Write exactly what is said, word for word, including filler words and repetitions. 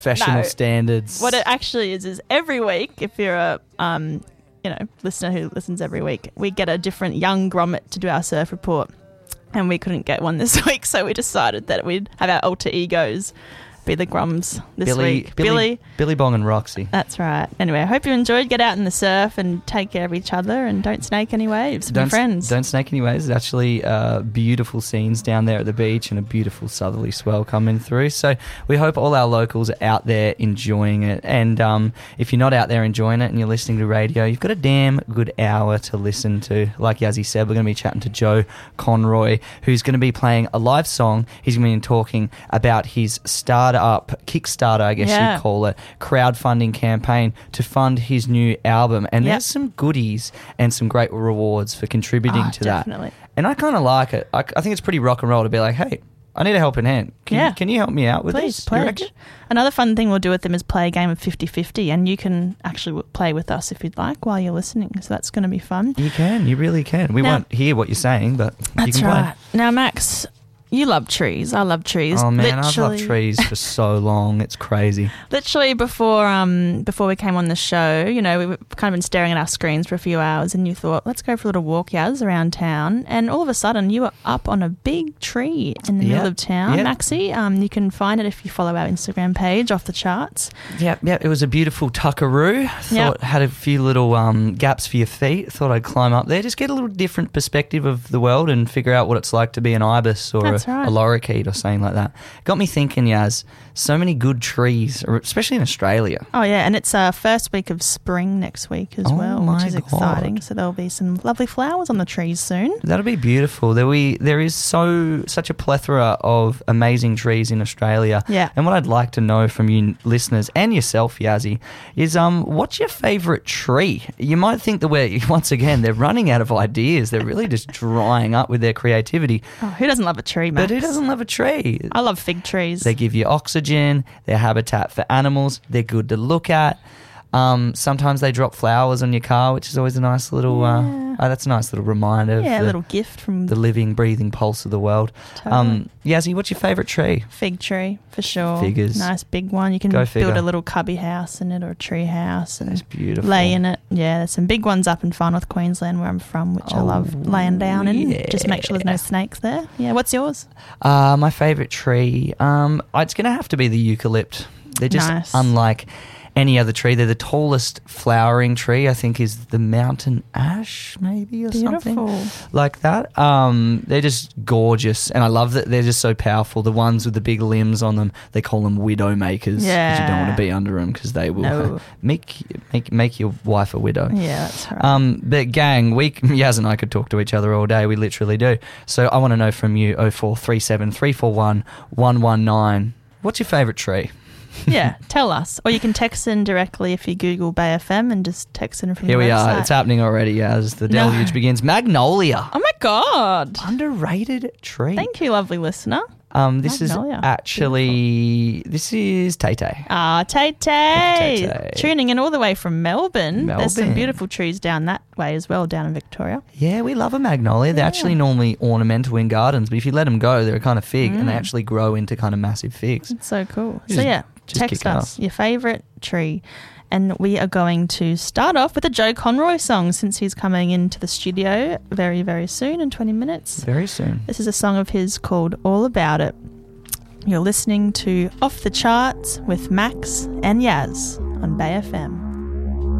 professional No. standards. What it actually is is every week, if you're a um, you know listener who listens every week, we get a different young grommet to do our surf report, and we couldn't get one this week, so we decided that we'd have our alter egos be the Groms this Billy, week. Billy, Billy. Billy Bong and Roxy. That's right. Anyway, I hope you enjoyed. Get out in the surf and take care of each other and don't snake any waves. Be Don't, friends. don't snake any waves. It's actually uh, beautiful scenes down there at the beach and a beautiful southerly swell coming through. So we hope all our locals are out there enjoying it. And um, if you're not out there enjoying it and you're listening to radio, you've got a damn good hour to listen to. Like Yazzie said, we're going to be chatting to Joe Conroy, who's going to be playing a live song. He's going to be talking about his startup, Kickstarter, I guess Yeah. you'd call it, crowdfunding campaign to fund his new album. And Yep. there's some goodies and some great rewards for contributing Oh, to definitely. that. And I kind of like it. I, I think it's pretty rock and roll to be like, hey, I need a helping hand. Can, Yeah. you, can you help me out with Please, this? You reckon? pledge. Another fun thing we'll do with them is play a game of fifty-fifty, and you can actually w- play with us if you'd like while you're listening. So that's going to be fun. You can. You really can. We Now- won't hear what you're saying, but you That's can right. play. Now, Max, you love trees. I love trees. Oh, man, I've Literally- loved trees for so long. It's crazy. Literally before um before we came on the show, you know, we've kind of been staring at our screens for a few hours, and you thought, let's go for a little walk, Yaz, around town. And all of a sudden, you were up on a big tree in the Yeah, middle of town, yeah. Maxie. Um, you can find it if you follow our Instagram page, Off the Charts. Yep, yep. It was a beautiful tuckaroo. Thought Yep. had a few little um, gaps for your feet. Thought I'd climb up there, just get a little different perspective of the world and figure out what it's like to be an ibis or a, That's right. a lorikeet or something like that. Got me thinking, Yaz. So many good trees, or especially in Australia. Oh, yeah, and it's uh, first week of spring next week as Oh, well, my which is God. exciting. So there'll be some lovely flowers on the trees soon. That'll be beautiful. There we there is so such a plethora of amazing trees in Australia. Yeah. And what I'd like to know from you listeners and yourself, Yazzie, is um what's your favourite tree? You might think that we're once again they're running out of ideas. They're really just drying up with their creativity. Oh, who doesn't love a tree, Max? But who doesn't love a tree? I love fig trees. They give you oxygen. They're habitat for animals. They're good to look at. Um, sometimes they drop flowers on your car, which is always a nice little. Yeah. Uh, oh, that's a nice little reminder. of yeah, a the, little gift from the living, breathing pulse of the world. Totally. Um, Yazzie, what's your favourite tree? Fig tree, for sure. Figures. Nice big one. You can Go build figure. a little cubby house in it or a tree house and That's beautiful. lay in it. Yeah, there's some big ones up in Far North Queensland where I'm from, which I Oh, love laying down in. yeah. Just make sure there's no snakes there. Yeah, what's yours? Uh, my favourite tree, um, it's going to have to be the eucalypt. They're just Nice. unlike any other tree. They're the tallest flowering tree, I think, is the mountain ash, maybe, or Beautiful. something like that. Um, they're just gorgeous, and I love that they're just so powerful. The ones with the big limbs on them, they call them widow makers because you don't want Yeah. to be under them because they will No. make make make your wife a widow. Yeah, that's right. Um, but gang, we Yaz and I could talk to each other all day. We literally do. So I want to know from you: oh four three seven, three four one, one one nine. What's your favourite tree? Yeah, tell us. Or you can text in directly if you Google Bay F M and just text in from Here the we website. are. It's happening already as the No. deluge begins. Magnolia. Oh my God. Underrated tree. Thank you, lovely listener. Um, this Magnolia. is actually, this is Tay Tay. Ah, Tay Tay Tay. Tay. Tuning in all the way from Melbourne. There's some Melbourne. beautiful trees down that way as well, down in Victoria. Yeah, we love a magnolia. They're actually normally ornamental in gardens, but if you let them go, they're a kind of fig, and they actually grow into kind of massive figs. It's so cool. Just- so yeah, just text kick us ass. your favourite tree. And we are going to start off with a Joe Conroy song since he's coming into the studio very, very soon in twenty minutes. Very soon. This is a song of his called All About It. You're listening to Off the Charts with Max and Yaz on Bay F M.